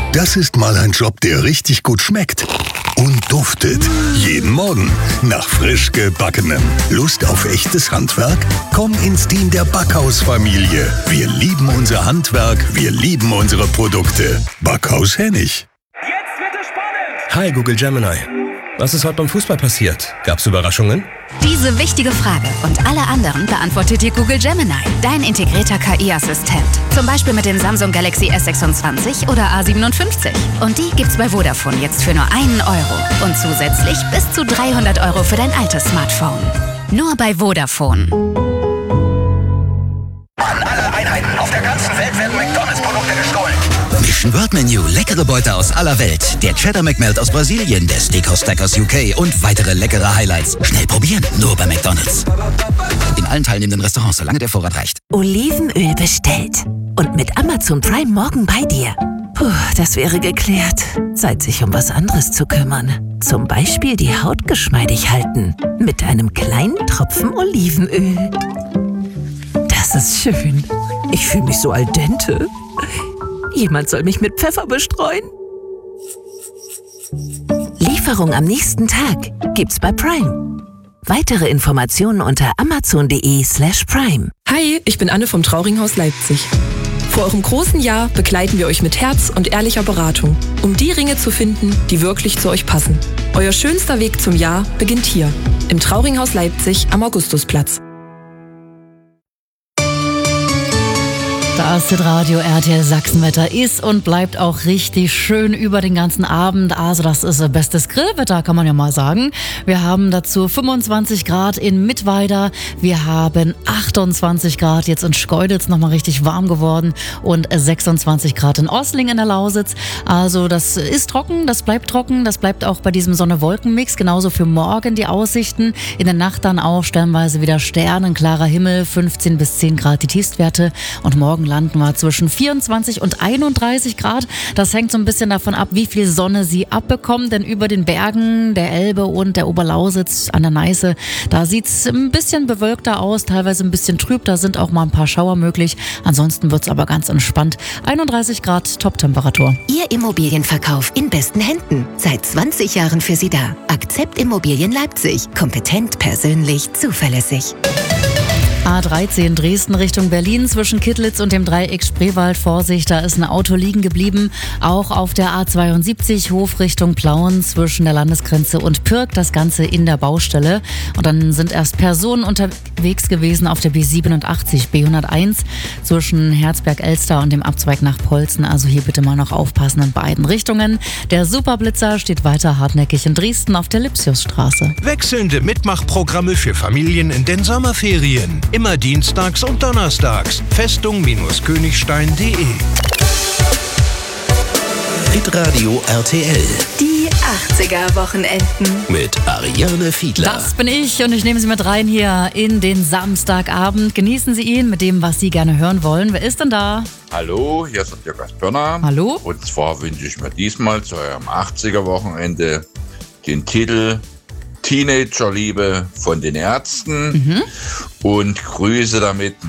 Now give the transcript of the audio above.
Das ist mal ein Job, der richtig gut schmeckt und duftet. Jeden Morgen nach frisch gebackenem. Lust auf echtes Handwerk? Komm ins Team der Backhaus-Familie. Wir lieben unser Handwerk, wir lieben unsere Produkte. Backhaus Hennig. Jetzt wird es spannend! Hi Google Gemini. Was ist heute beim Fußball passiert? Gab's Überraschungen? Diese wichtige Frage und alle anderen beantwortet dir Google Gemini, dein integrierter KI-Assistent. Zum Beispiel mit dem Samsung Galaxy S26 oder A57. Und die gibt's bei Vodafone jetzt für nur 1 Euro. Und zusätzlich bis zu 300 Euro für dein altes Smartphone. Nur bei Vodafone. An alle Einheiten auf der ganzen Welt werden McDonalds-Produkte gestohlen. Mission World Menu, leckere Beute aus aller Welt. Der Cheddar McMelt aus Brasilien, der Steakhouse Stack aus UK und weitere leckere Highlights. Schnell probieren, nur bei McDonalds. In allen teilnehmenden Restaurants, solange der Vorrat reicht. Olivenöl bestellt. Und mit Amazon Prime morgen bei dir. Puh, das wäre geklärt. Zeit, sich um was anderes zu kümmern. Zum Beispiel die Haut geschmeidig halten. Mit einem kleinen Tropfen Olivenöl. Das ist schön. Ich fühle mich so al dente. Jemand soll mich mit Pfeffer bestreuen. Lieferung am nächsten Tag gibt's bei Prime. Weitere Informationen unter amazon.de/prime. Hi, ich bin Anne vom Trauringhaus Leipzig. Vor eurem großen Jahr begleiten wir euch mit Herz und ehrlicher Beratung, um die Ringe zu finden, die wirklich zu euch passen. Euer schönster Weg zum Jahr beginnt hier, im Trauringhaus Leipzig am Augustusplatz. Das Radio RTL Sachsenwetter ist und bleibt auch richtig schön über den ganzen Abend. Also das ist bestes Grillwetter, kann man ja mal sagen. Wir haben dazu 25 Grad in Mittweida. Wir haben 28 Grad jetzt in Schkeuditz, nochmal richtig warm geworden. Und 26 Grad in Ossling in der Lausitz. Also das ist trocken, das bleibt auch bei diesem Sonne-Wolken-Mix. Genauso für morgen die Aussichten. In der Nacht dann auch stellenweise wieder sternenklarer Himmel, 15 bis 10 Grad die Tiefstwerte. Und morgen landen wir zwischen 24 und 31 Grad. Das hängt so ein bisschen davon ab, wie viel Sonne Sie abbekommen, denn über den Bergen der Elbe und der Oberlausitz an der Neiße, da sieht's ein bisschen bewölkter aus, teilweise ein bisschen trüb, da sind auch mal ein paar Schauer möglich. Ansonsten wird's aber ganz entspannt. 31 Grad Top-Temperatur. Ihr Immobilienverkauf in besten Händen. Seit 20 Jahren für Sie da. Akzept Immobilien Leipzig. Kompetent, persönlich, zuverlässig. A13 Dresden Richtung Berlin zwischen Kittlitz und dem Dreieck Spreewald. Vorsicht, da ist ein Auto liegen geblieben. Auch auf der A72 Hof Richtung Plauen zwischen der Landesgrenze und Pirk. Das Ganze in der Baustelle. Und dann sind erst Personen unterwegs gewesen auf der B87, B101 zwischen Herzberg-Elster und dem Abzweig nach Polzen. Also hier bitte mal noch aufpassen in beiden Richtungen. Der Superblitzer steht weiter hartnäckig in Dresden auf der Lipsiusstraße. Wechselnde Mitmachprogramme für Familien in den Sommerferien. Immer dienstags und donnerstags. Festung-königstein.de. Hitradio RTL. Die 80er-Wochenenden. Mit Ariane Fiedler. Das bin ich und ich nehme Sie mit rein hier in den Samstagabend. Genießen Sie ihn mit dem, was Sie gerne hören wollen. Wer ist denn da? Hallo, hier ist Dirk Pörner. Hallo. Und zwar wünsche ich mir diesmal zu eurem 80er-Wochenende den Titel Teenagerliebe von den Ärzten und grüße damit